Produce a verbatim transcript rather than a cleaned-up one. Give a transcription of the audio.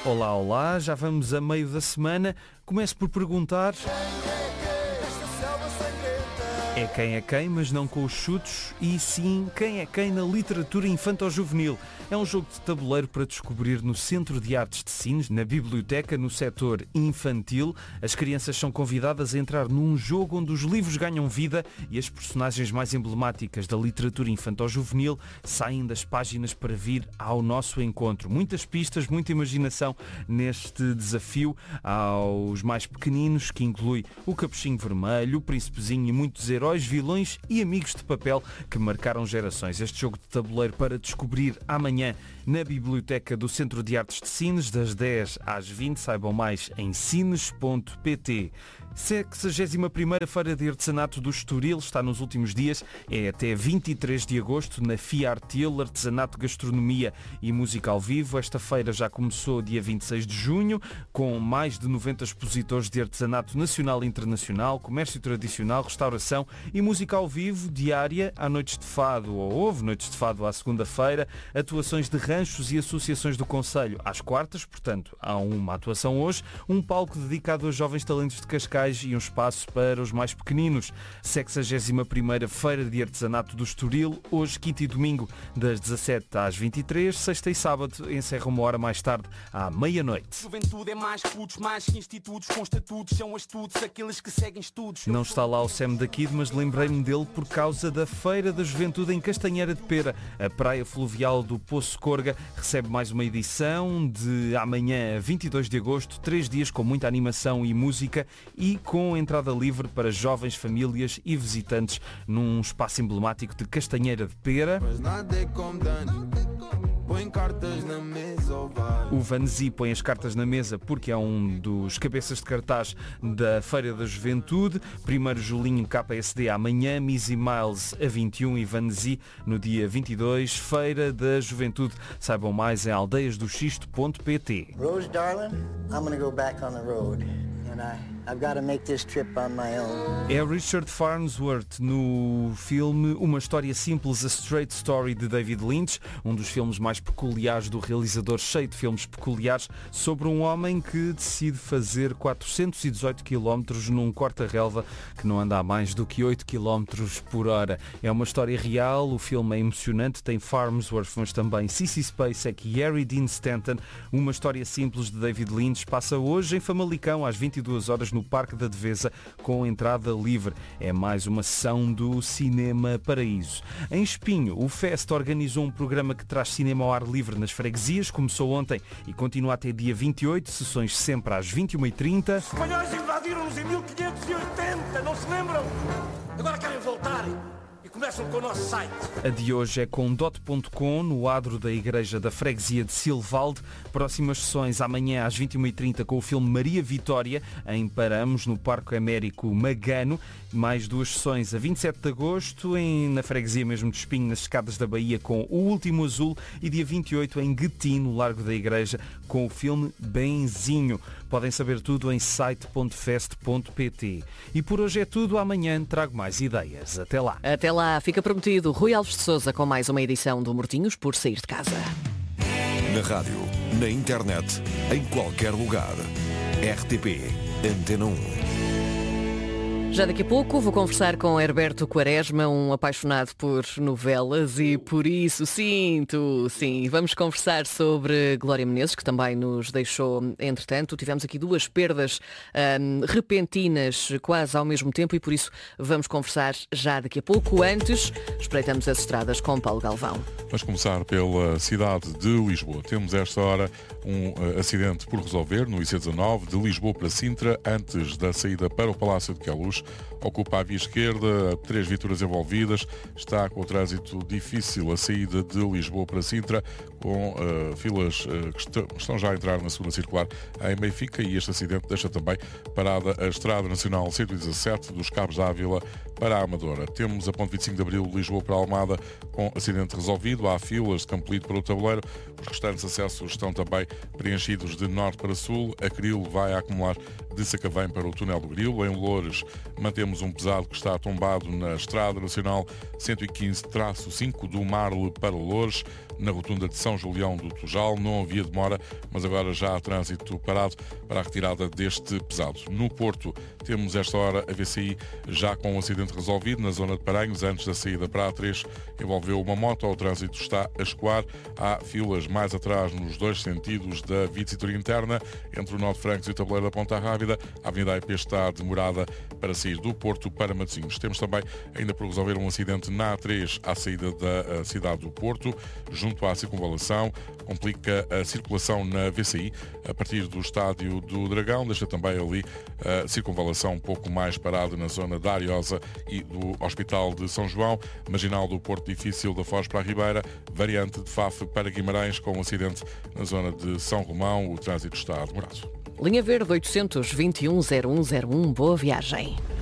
Olá, olá, já vamos a meio da semana. Começo por perguntar... É quem é quem, mas não com os chutos, e sim quem é quem na literatura infanto-juvenil. É um jogo de tabuleiro para descobrir no Centro de Artes de Sines, na biblioteca, no setor infantil. As crianças são convidadas a entrar num jogo onde os livros ganham vida e as personagens mais emblemáticas da literatura infanto-juvenil saem das páginas para vir ao nosso encontro. Muitas pistas, muita imaginação neste desafio aos mais pequeninos, que inclui o Capuchinho Vermelho, o Príncipezinho e muitos heróis, vilões e amigos de papel que marcaram gerações. Este jogo de tabuleiro para descobrir amanhã na Biblioteca do Centro de Artes de Sines, das dez às vinte. Saibam mais em sines ponto pt. sexagésima primeira Feira de Artesanato do Estoril está nos últimos dias, é até vinte e três de agosto na FIARTIL, Artesanato, Gastronomia e Música ao Vivo. Esta feira já começou dia vinte e seis de junho, com mais de noventa expositores de artesanato nacional e internacional, comércio tradicional, restauração e música ao vivo, diária, há noites de fado, ou houve noites de fado à segunda-feira, atuações de ranchos e associações do Conselho às quartas, portanto há uma atuação hoje, um palco dedicado a jovens talentos de Cascais e um espaço para os mais pequeninos. sexagésima primeira Feira de Artesanato do Estoril, hoje, quinta e domingo, das dezassete às vinte e três, sexta e sábado encerra uma hora mais tarde, à meia-noite. Juventude é mais putos, mais que institutos, com estatutos, são astutos, aqueles que seguem estudos. Não está lá o Sam da Kid, mas lembrei-me dele por causa da Feira da Juventude em Castanheira de Pera. A praia fluvial do Poço Corga recebe mais uma edição de amanhã, vinte e dois de agosto, três dias com muita animação e música e com entrada livre para jovens, famílias e visitantes num espaço emblemático de Castanheira de Pera. O Vanzi põe as cartas na mesa porque é um dos cabeças de cartaz da Feira da Juventude. Primeiro Julinho K S D amanhã, Missy Miles a vinte e um e Vanzi no dia vinte e dois. Feira da Juventude. Saibam mais em aldeias do xisto ponto pt. Rose, darling, I'm gonna go back on the road. And I, I've got to make this trip on my own. É Richard Farnsworth no filme Uma História Simples, A Straight Story de David Lynch, um dos filmes mais peculiares do realizador, cheio de filmes peculiares, sobre um homem que decide fazer quatrocentos e dezoito quilómetros num corta-relva que não anda a mais do que oito quilómetros por hora. É uma história real, o filme é emocionante, tem Farnsworth, mas também Sissy Spacek e Harry Dean Stanton. Uma História Simples de David Lynch passa hoje em Famalicão às vinte e duas horas no Parque da Devesa com entrada livre. É mais uma sessão do Cinema Paraíso. Em Espinho, o Fest organizou um programa que traz cinema ao ar livre nas freguesias. Começou ontem e continua até dia vinte e oito, sessões sempre às vinte e uma e trinta. Os espanhóis invadiram-nos em mil quinhentos e oitenta, não se lembram? Agora querem voltar e começam com o nosso site. A de hoje é com dot ponto com, no adro da Igreja da Freguesia de Silvalde. Próximas sessões amanhã às vinte e uma e trinta com o filme Maria Vitória, em Paramos, no Parque Américo Magano. Mais duas sessões a vinte e sete de agosto, em, na Freguesia mesmo de Espinho, nas Escadas da Bahia, com O Último Azul. E dia vinte e oito em Guetim, no Largo da Igreja, com o filme Benzinho. Podem saber tudo em site ponto fest ponto pt. E por hoje é tudo. Amanhã trago mais ideias. Até lá. Até lá, fica prometido Rui Alves de Sousa com mais uma edição do Mortinhos por sair de casa. Na rádio, na internet, em qualquer lugar. R T P Antena um. Já daqui a pouco vou conversar com Herberto Quaresma, um apaixonado por novelas e por isso sinto, sim, vamos conversar sobre Glória Menezes, que também nos deixou, entretanto. Tivemos aqui duas perdas hum, repentinas quase ao mesmo tempo e por isso vamos conversar já daqui a pouco. Antes, espreitamos as estradas com Paulo Galvão. Vamos começar pela cidade de Lisboa. Temos esta hora um uh, acidente por resolver no I C dezanove de Lisboa para Sintra, antes da saída para o Palácio de Queluz. Ocupa a via esquerda, três viaturas envolvidas, está com o trânsito difícil a saída de Lisboa para Sintra, com uh, filas uh, que est- estão já a entrar na segunda circular em Benfica, e este acidente deixa também parada a Estrada Nacional cento e dezassete dos Cabos da Ávila para a Amadora. Temos a ponte vinte e cinco de Abril, Lisboa para Almada, com acidente resolvido, há filas de Campolide para o Tabuleiro, os restantes acessos estão também preenchidos de norte para sul. A Cril vai a acumular de Sacavém para o túnel do Grilo. Em Loures mantemos um pesado que está tombado na Estrada Nacional cento e quinze cinco do Marle para Loures. Na rotunda de São São Julião do Tujal. Não havia demora, mas agora já há trânsito parado para a retirada deste pesado. No Porto, temos esta hora a V C I já com um acidente resolvido na zona de Paranhos, antes da saída para a A três. Envolveu uma moto, o trânsito está a escoar. Há filas mais atrás nos dois sentidos da via de cintura interna, entre o Nó de Francos e o Tabuleiro da Ponta Rábida. A Avenida A I P está demorada para sair do Porto para Matosinhos. Temos também ainda por resolver um acidente na A três à saída da cidade do Porto, junto à circunvalação. Complica a circulação na V C I a partir do Estádio do Dragão. Deixa também ali a circunvalação um pouco mais parada na zona da Ariosa e do Hospital de São João. Marginal do Porto Difícil da Foz para a Ribeira. Variante de Faf para Guimarães, com um acidente na zona de São Romão. O trânsito está demorado. Linha Verde oitocentos, vinte e um, zero um zero um. Boa viagem.